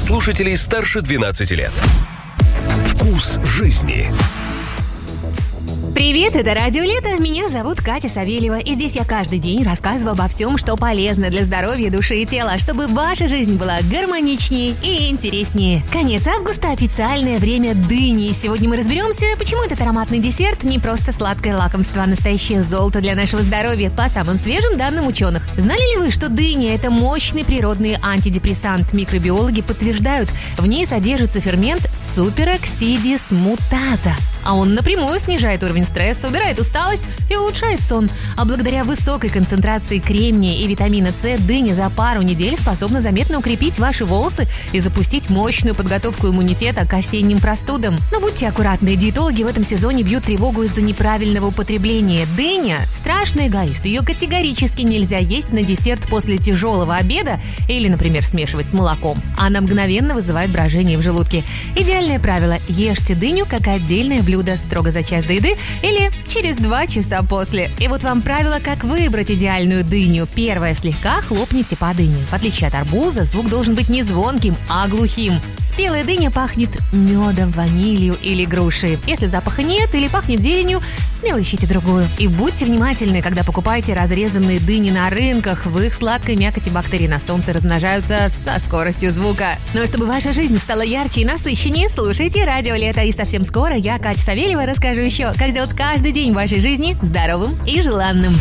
слушателей старше 12 лет. Вкус жизни. Привет, это Радио Лето. Меня зовут Катя Савельева. И здесь я каждый день рассказываю обо всем, что полезно для здоровья души и тела, чтобы ваша жизнь была гармоничнее и интереснее. Конец августа – официальное время дыни. Сегодня мы разберемся, почему этот ароматный десерт не просто сладкое лакомство, а настоящее золото для нашего здоровья, по самым свежим данным ученых. Знали ли вы, что дыня – это мощный природный антидепрессант? Микробиологи подтверждают, в ней содержится фермент супероксидисмутаза. А он напрямую снижает уровень стресса, убирает усталость и улучшает сон. А благодаря высокой концентрации кремния и витамина С дыня за пару недель способна заметно укрепить ваши волосы и запустить мощную подготовку иммунитета к осенним простудам. Но будьте аккуратны, диетологи в этом сезоне бьют тревогу из-за неправильного употребления. Дыня – страшный эгоист. Ее категорически нельзя есть на десерт после тяжелого обеда или, например, смешивать с молоком. Она мгновенно вызывает брожение в желудке. Идеальное правило – ешьте дыню как отдельное блюдо строго за час до еды или через 2 часа после. И вот вам правило, как выбрать идеальную дыню. Первое, слегка хлопните по дыне. В отличие от арбуза, звук должен быть не звонким, а глухим. Спелая дыня пахнет медом, ванилью или грушей. Если запаха нет или пахнет зеленью, смело ищите другую. И будьте внимательны, когда покупаете разрезанные дыни на рынках. В их сладкой мякоти бактерии на солнце размножаются со скоростью звука. Но чтобы ваша жизнь стала ярче и насыщеннее, слушайте Радио Лето. И совсем скоро я, Катя Савельева, расскажу еще, как сделать каждый день вашей жизни здоровым и желанным.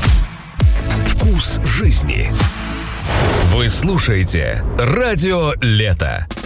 Вкус жизни. Вы слушаете Радио Лето.